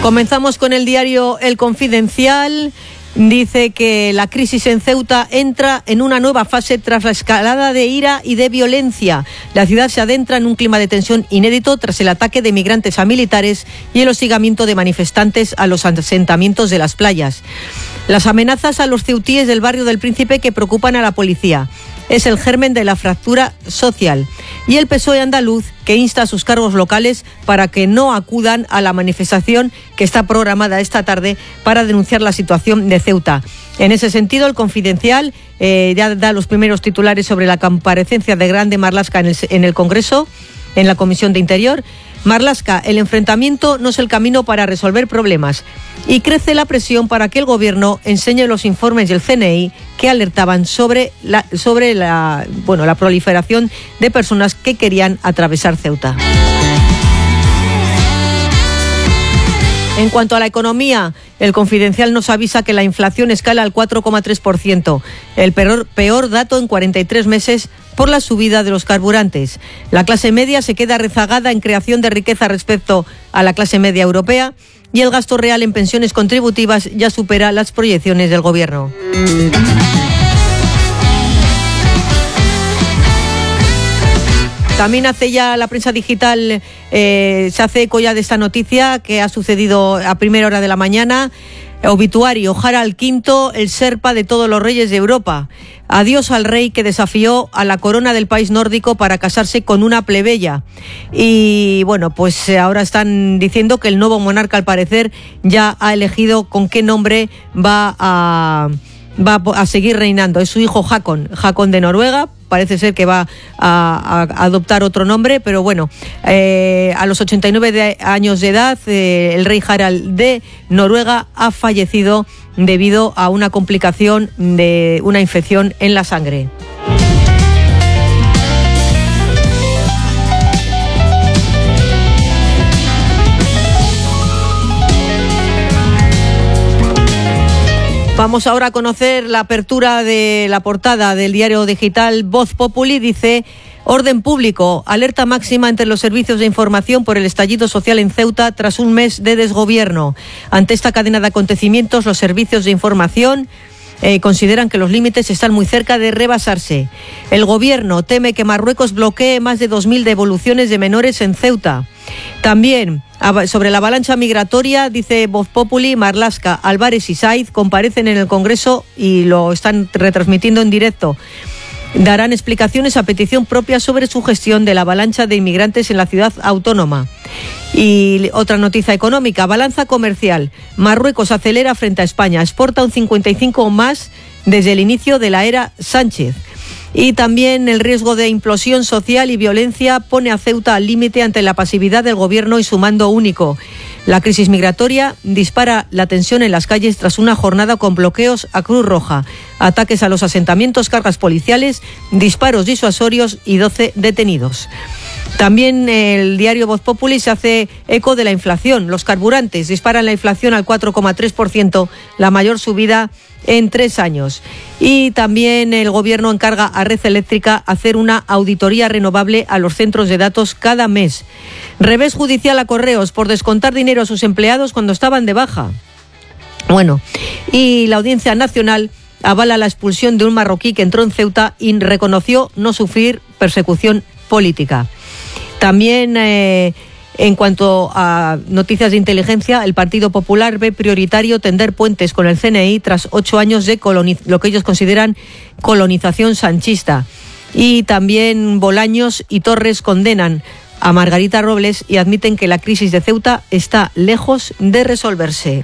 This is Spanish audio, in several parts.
Comenzamos con el diario El Confidencial. Dice que la crisis en Ceuta entra en una nueva fase tras la escalada de ira y de violencia. La ciudad se adentra en un clima de tensión inédito tras el ataque de migrantes a militares y el hostigamiento de manifestantes a los asentamientos de las playas. Las amenazas a los ceutíes del barrio del Príncipe que preocupan a la policía. Es el germen de la fractura social. Y el PSOE andaluz que insta a sus cargos locales para que no acudan a la manifestación que está programada esta tarde para denunciar la situación de Ceuta. En ese sentido, El Confidencial ya da los primeros titulares sobre la comparecencia de Grande Marlaska en el Congreso, en la Comisión de Interior. Marlaska, el enfrentamiento no es el camino para resolver problemas y crece la presión para que el Gobierno enseñe los informes del CNI que alertaban sobre la proliferación de personas que querían atravesar Ceuta. En cuanto a la economía, El Confidencial nos avisa que la inflación escala al 4,3%, el peor dato en 43 meses por la subida de los carburantes. La clase media se queda rezagada en creación de riqueza respecto a la clase media europea y el gasto real en pensiones contributivas ya supera las proyecciones del Gobierno. También hace ya la prensa digital, se hace eco ya de esta noticia que ha sucedido a primera hora de la mañana. Obituario, Harald V, el Sherpa de todos los reyes de Europa. Adiós al rey que desafió a la corona del país nórdico para casarse con una plebeya. Y bueno, pues ahora están diciendo que el nuevo monarca, al parecer, ya ha elegido con qué nombre va a seguir reinando. Es su hijo Håkon de Noruega. Parece ser que va a adoptar otro nombre, pero bueno, a los 89 años de edad, el rey Harald de Noruega ha fallecido debido a una complicación de una infección en la sangre. Vamos ahora a conocer la apertura de la portada del diario digital Voz Populi. Dice: orden público, alerta máxima entre los servicios de información por el estallido social en Ceuta tras un mes de desgobierno. Ante esta cadena de acontecimientos, los servicios de información consideran que los límites están muy cerca de rebasarse. El Gobierno teme que Marruecos bloquee más de 2.000 devoluciones de menores en Ceuta. También sobre la avalancha migratoria, dice Voz Populi, Marlaska, Álvarez y Saiz comparecen en el Congreso y lo están retransmitiendo en directo. Darán explicaciones a petición propia sobre su gestión de la avalancha de inmigrantes en la ciudad autónoma. Y otra noticia económica, balanza comercial. Marruecos acelera frente a España, exporta un 55 más desde el inicio de la era Sánchez. Y también el riesgo de implosión social y violencia pone a Ceuta al límite ante la pasividad del Gobierno y su mando único. La crisis migratoria dispara la tensión en las calles tras una jornada con bloqueos a Cruz Roja, ataques a los asentamientos, cargas policiales, disparos disuasorios y 12 detenidos. También el diario Voz Populi se hace eco de la inflación. Los carburantes disparan la inflación al 4,3%, la mayor subida en 3 años. Y también el Gobierno encarga a Red Eléctrica hacer una auditoría renovable a los centros de datos cada mes. Revés judicial a Correos por descontar dinero a sus empleados cuando estaban de baja. Bueno, y la Audiencia Nacional avala la expulsión de un marroquí que entró en Ceuta y reconoció no sufrir persecución política. También en cuanto a noticias de inteligencia, el Partido Popular ve prioritario tender puentes con el CNI tras 8 años de lo que ellos consideran colonización sanchista. Y también Bolaños y Torres condenan a Margarita Robles y admiten que la crisis de Ceuta está lejos de resolverse.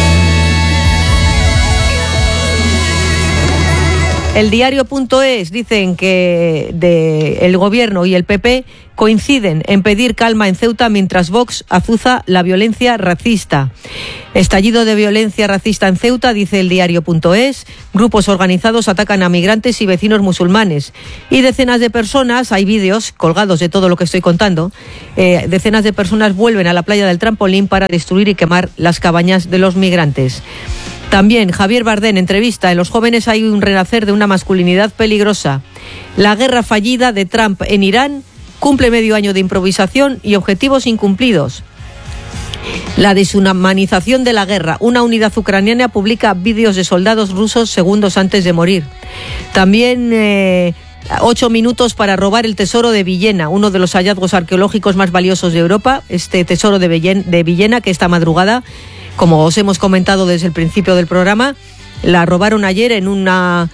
El diario.es dicen que el Gobierno y el PP coinciden en pedir calma en Ceuta mientras Vox azuza la violencia racista. Estallido de violencia racista en Ceuta, dice el diario.es. Grupos organizados atacan a migrantes y vecinos musulmanes. Y decenas de personas, hay vídeos colgados de todo lo que estoy contando, decenas de personas vuelven a la playa del Trampolín para destruir y quemar las cabañas de los migrantes. También Javier Bardem entrevista: en los jóvenes hay un renacer de una masculinidad peligrosa. La guerra fallida de Trump en Irán cumple medio año de improvisación y objetivos incumplidos. La deshumanización de la guerra. Una unidad ucraniana publica vídeos de soldados rusos segundos antes de morir. También 8 minutos para robar el tesoro de Villena, uno de los hallazgos arqueológicos más valiosos de Europa. Este tesoro de Villena, que esta madrugada, como os hemos comentado desde el principio del programa, la robaron ayer en una...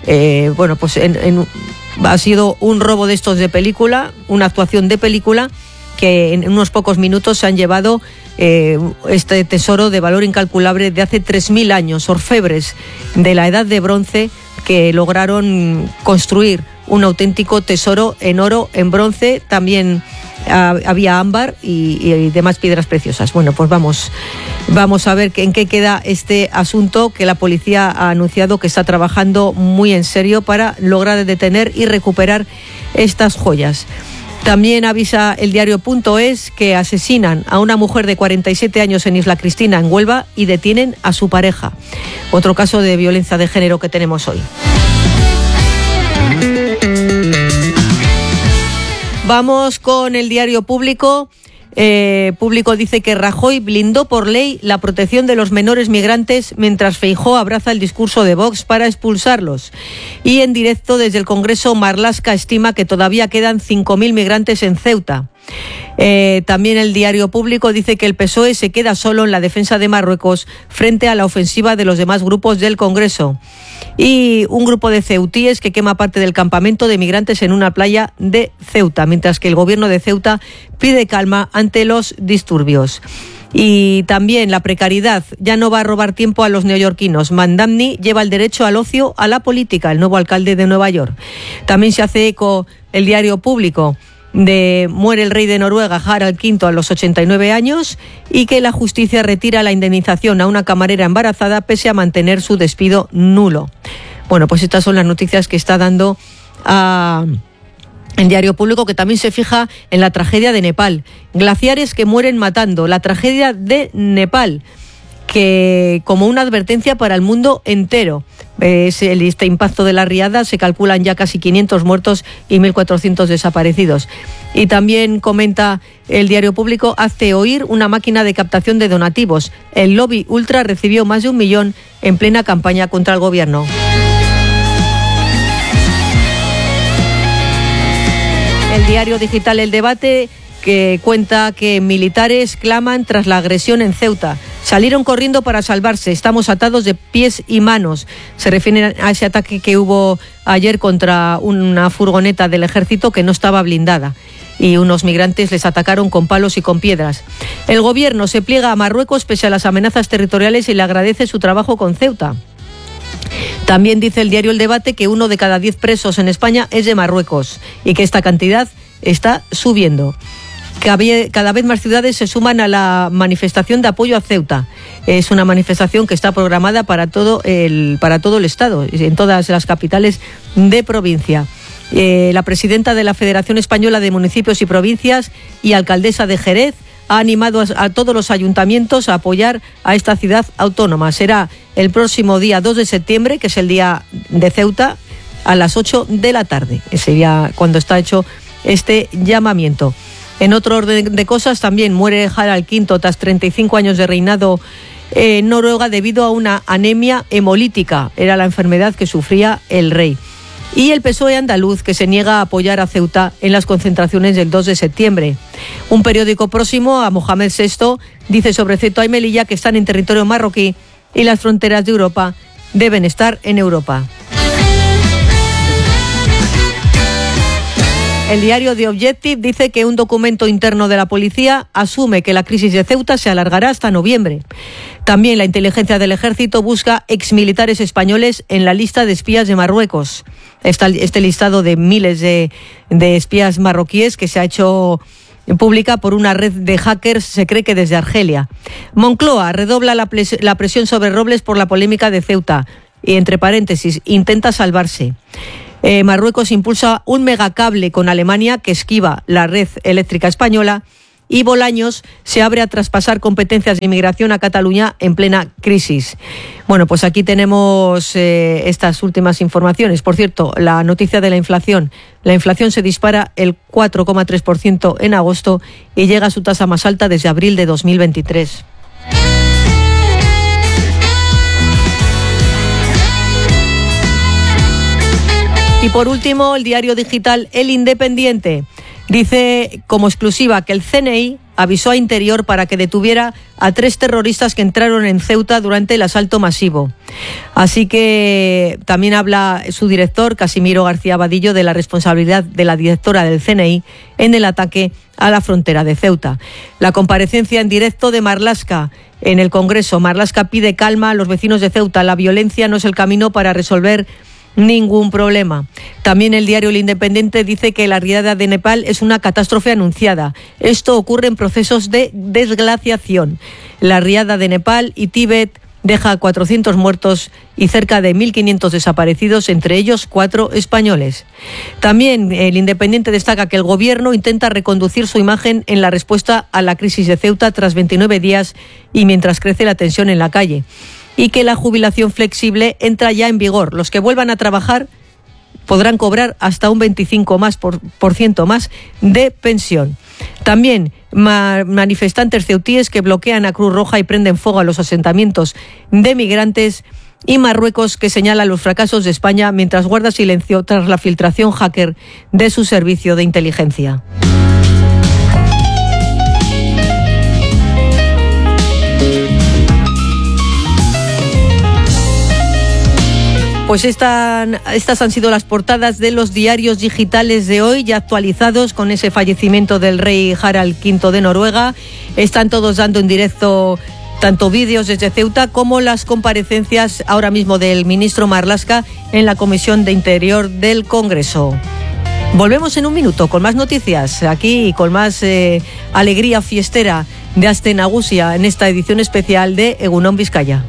ha sido un robo de estos de película, una actuación de película, que en unos pocos minutos se han llevado este tesoro de valor incalculable de hace 3.000 años, orfebres de la Edad de Bronce que lograron construir un auténtico tesoro en oro, en bronce, también había ámbar y demás piedras preciosas. Bueno, pues vamos a ver en qué queda este asunto, que la policía ha anunciado que está trabajando muy en serio para lograr detener y recuperar estas joyas. También avisa el diario.es que asesinan a una mujer de 47 años en Isla Cristina, en Huelva, y detienen a su pareja. Otro caso de violencia de género que tenemos hoy. Vamos con el diario Público. Público dice que Rajoy blindó por ley la protección de los menores migrantes mientras Feijóo abraza el discurso de Vox para expulsarlos. Y en directo desde el Congreso, Marlaska estima que todavía quedan 5.000 migrantes en Ceuta. También el diario Público dice que el PSOE se queda solo en la defensa de Marruecos frente a la ofensiva de los demás grupos del Congreso. Y un grupo de ceutíes que quema parte del campamento de migrantes en una playa de Ceuta, mientras que el gobierno de Ceuta pide calma ante los disturbios. Y también la precariedad ya no va a robar tiempo a los neoyorquinos. Mandamni lleva el derecho al ocio a la política, el nuevo alcalde de Nueva York. También se hace eco el diario Público de muere el rey de Noruega, Harald V, a los 89 años, y que la justicia retira la indemnización a una camarera embarazada pese a mantener su despido nulo. Bueno, pues estas son las noticias que está dando el diario Público, que también se fija en la tragedia de Nepal. Glaciares que mueren matando. La tragedia de Nepal, que como una advertencia para el mundo entero. Este impacto de la riada, se calculan ya casi 500 muertos y 1.400 desaparecidos. Y también comenta el diario Público, hace oír una máquina de captación de donativos. El lobby ultra recibió más de 1 millón en plena campaña contra el gobierno. El diario digital El Debate, que cuenta que militares claman tras la agresión en Ceuta. Salieron corriendo para salvarse. Estamos atados de pies y manos. Se refieren a ese ataque que hubo ayer contra una furgoneta del ejército que no estaba blindada. Y unos migrantes les atacaron con palos y con piedras. El gobierno se pliega a Marruecos pese a las amenazas territoriales y le agradece su trabajo con Ceuta. También dice el diario El Debate que 1 de cada 10 presos en España es de Marruecos y que esta cantidad está subiendo. Cada vez más ciudades se suman a la manifestación de apoyo a Ceuta. Es una manifestación que está programada para todo el Estado, en todas las capitales de provincia. La presidenta de la Federación Española de Municipios y Provincias y alcaldesa de Jerez ha animado a todos los ayuntamientos a apoyar a esta ciudad autónoma. Será el próximo día 2 de septiembre, que es el día de Ceuta, a las 8 de la tarde. Sería cuando está hecho este llamamiento. En otro orden de cosas, también muere Harald V tras 35 años de reinado en Noruega debido a una anemia hemolítica. Era la enfermedad que sufría el rey. Y el PSOE andaluz, que se niega a apoyar a Ceuta en las concentraciones del 2 de septiembre. Un periódico próximo a Mohamed VI dice sobre Ceuta y Melilla que están en territorio marroquí y las fronteras de Europa deben estar en Europa. El diario The Objective dice que un documento interno de la policía asume que la crisis de Ceuta se alargará hasta noviembre. También la inteligencia del ejército busca exmilitares españoles en la lista de espías de Marruecos. Este listado de miles de espías marroquíes que se ha hecho pública por una red de hackers, se cree que desde Argelia. Moncloa redobla la presión sobre Robles por la polémica de Ceuta y, entre paréntesis, intenta salvarse. Marruecos impulsa un megacable con Alemania que esquiva la red eléctrica española y Bolaños se abre a traspasar competencias de inmigración a Cataluña en plena crisis. Bueno, pues aquí tenemos estas últimas informaciones. Por cierto, la noticia de la inflación. La inflación se dispara el 4,3% en agosto y llega a su tasa más alta desde abril de 2023. Y por último, el diario digital El Independiente dice como exclusiva que el CNI avisó a Interior para que detuviera a 3 terroristas que entraron en Ceuta durante el asalto masivo. Así que también habla su director, Casimiro García Vadillo, de la responsabilidad de la directora del CNI en el ataque a la frontera de Ceuta. La comparecencia en directo de Marlaska en el Congreso. Marlaska pide calma a los vecinos de Ceuta. La violencia no es el camino para resolver ningún problema. También el diario El Independiente dice que la riada de Nepal es una catástrofe anunciada. Esto ocurre en procesos de desglaciación. La riada de Nepal y Tíbet deja 400 muertos y cerca de 1.500 desaparecidos, entre ellos 4 españoles. También El Independiente destaca que el gobierno intenta reconducir su imagen en la respuesta a la crisis de Ceuta tras 29 días y mientras crece la tensión en la calle. Y que la jubilación flexible entra ya en vigor. Los que vuelvan a trabajar podrán cobrar hasta un 25% más de pensión. También manifestantes ceutíes que bloquean a Cruz Roja y prenden fuego a los asentamientos de migrantes, y Marruecos que señala los fracasos de España mientras guarda silencio tras la filtración hacker de su servicio de inteligencia. Pues estas han sido las portadas de los diarios digitales de hoy, ya actualizados con ese fallecimiento del rey Harald V de Noruega. Están todos dando en directo tanto vídeos desde Ceuta como las comparecencias ahora mismo del ministro Marlaska en la Comisión de Interior del Congreso. Volvemos en un minuto con más noticias aquí y con más alegría fiestera de Aste Nagusia en esta edición especial de Egunon Vizcaya.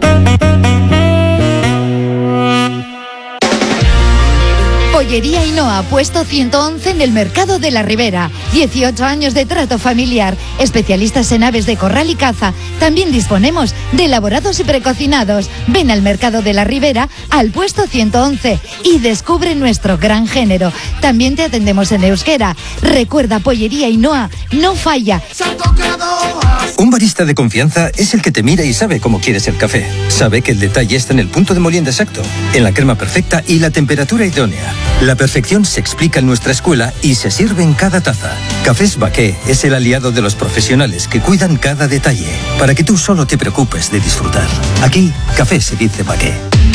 Pollería Ainhoa, puesto 111 en el Mercado de la Ribera. 18 años de trato familiar. Especialistas en aves de corral y caza. También disponemos de elaborados y precocinados. Ven al Mercado de la Ribera, al puesto 111 y descubre nuestro gran género. También te atendemos en euskera. Recuerda, Pollería Ainhoa no falla. Un barista de confianza es el que te mira y sabe cómo quieres el café. Sabe que el detalle está en el punto de molienda exacto, en la crema perfecta y la temperatura idónea. La perfección se explica en nuestra escuela y se sirve en cada taza. Cafés Baqué es el aliado de los profesionales que cuidan cada detalle, para que tú solo te preocupes de disfrutar. Aquí, café se dice Baqué.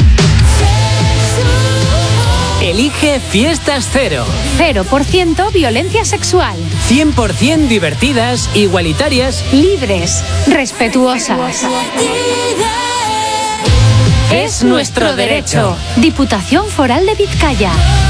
Elige Fiestas Cero. 0% violencia sexual. 100% divertidas, igualitarias, libres, respetuosas. Es nuestro derecho. Diputación Foral de Vizcaya.